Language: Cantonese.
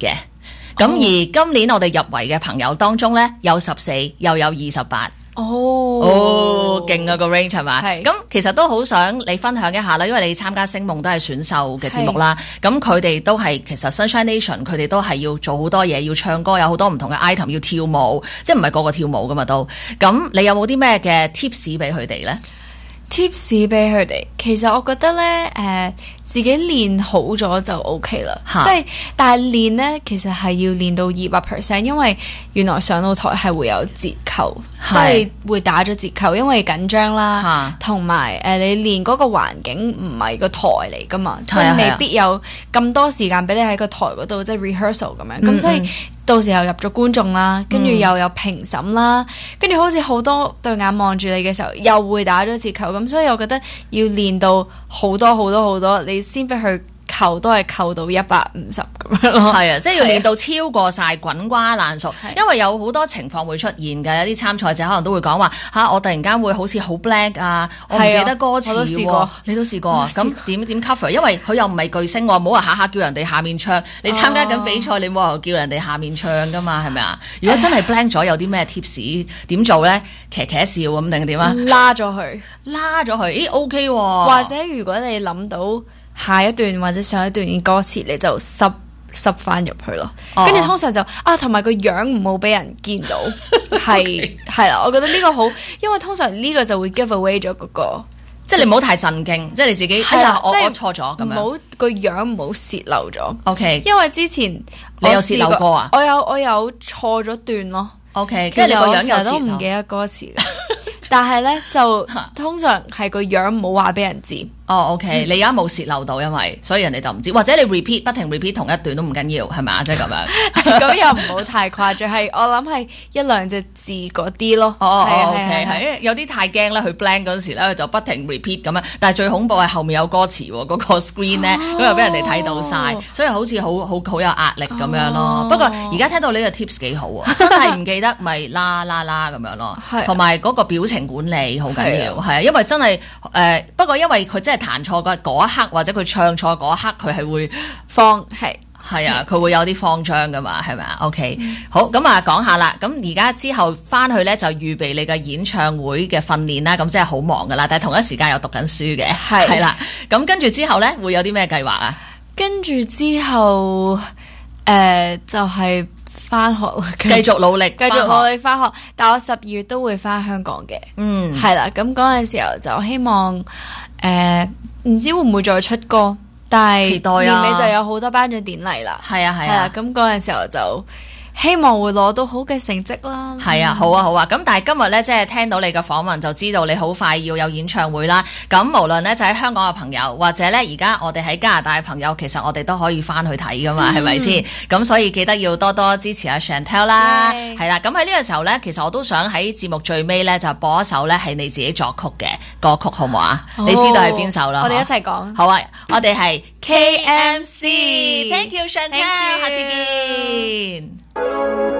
嘅。咁而今年我哋入圍嘅朋友當中咧，有14，又有28。勁啊個 range 係嘛？咁其實都好想你分享一下啦，因為你參加星夢都係選秀嘅節目啦。咁佢哋都係其實 Sunshine Nation 佢哋都係要做好多嘢，要唱歌，有好多唔同嘅 item 要跳舞，即係唔係個個跳舞噶嘛都。咁你有冇啲咩嘅 tips 俾佢哋咧 ？tips 俾佢哋，其實我覺得咧，自己練好咗就 OK 啦。即係，但係練咧，其實係要練到200%，因為原來上到台係會有折扣，即係會打咗折扣，因為緊張啦，同埋你練嗰個環境唔係個台嚟噶嘛，即係未必有咁多時間俾你喺個台嗰度即係 rehearsal 咁樣，咁所以到時候入咗觀眾啦，跟住又有評審啦，跟住好似好多對眼望住你嘅時候，又會打咗折扣，咁所以我覺得要練到好多好多好多，你先俾佢扣都係扣到150咁樣咯。 係啊，即係要練到超過晒滾瓜爛熟，因為有好多情況會出現嘅，有啲參賽者可能都會講話我突然間會好似好 blank 啊，我唔記得歌詞。我都試過，你都試過啊？咁點 cover？因為佢又唔係巨星喎，冇話下下叫人哋下面唱。你參加緊比賽，你冇話叫人哋下面唱噶嘛？係咪啊？如果真係 blank 咗，有啲咩 tips 點做咧？騎騎笑咁定點啊？ 拉咗佢， 咦 OK 喎。 或者如果你諗到下一段或者上一段嘅歌詞，你就濕翻入去咯。跟住通常就同埋個樣唔好俾人見到，係啦。我覺得呢個好，因為通常呢個就會 give away 咗嗰個， 即係你唔好太震驚，即係你自己我錯咗咁樣， 唔好個樣唔好泄漏咗。 OK， 因為之前你有泄漏過啊？ 我有錯咗段咯。 OK， 跟住你個樣有時都唔記得歌詞，但係咧就通常係個樣唔好話俾人知。 OK， 你而家冇泄漏到，因為所以人哋就唔知，或者你 repeat 不停 repeat 同一段都唔緊要，係咪啊？即係咁樣。 咁又唔好太誇張，係我諗係1-2隻字嗰啲咯。 OK， 係有啲太驚咧，佢 blank 嗰陣時咧，佢就不停 repeat 咁樣。但係最恐怖係後面有歌詞喎，嗰個 screen 咧，咁又俾人哋睇到晒，所以好似好有壓力咁樣咯。不過而家聽到呢個 tips 幾好啊，真係唔記得咪啦咁樣咯。同埋嗰個表情管理好緊要，係啊，因為真係不過因為佢真係彈錯嗰一刻，或者佢唱錯嗰一刻，佢係會係啊，佢會有啲慌張噶嘛，係咪啊 ？OK， 好，咁啊講下啦。咁而家之後翻去咧就預備你嘅演唱會嘅訓練啦，咁即係好忙噶啦。但係同一時間又讀緊書嘅，係啦。咁跟住之後咧會有啲咩計劃啊？ 跟住之後就係翻學， 繼續努力翻學。但我12月都會翻香港嘅，係啦。咁嗰陣時候就希望唔知會唔會再出歌，但係年尾就有好多頒獎典禮啦。係啊。咁嗰陣時候就希望會攞到好嘅成績啦。 係啊，好啊。咁但係今日咧，即係聽到你嘅訪問，就知道你好快要有演唱會啦。咁無論咧就喺香港嘅朋友，或者咧而家我哋喺加拿大嘅朋友，其實我哋都可以翻去睇噶嘛，係咪先？咁所以記得要多多支持阿 Chantelle 啦。係啦，咁喺呢個時候咧，其實我都想喺節目最尾咧就播一首咧係你自己作曲嘅歌曲，好唔好啊？你知道係邊首啦？ 我哋一齊講。 好啊，我哋係 KMC。Thank you Chantelle，下次見。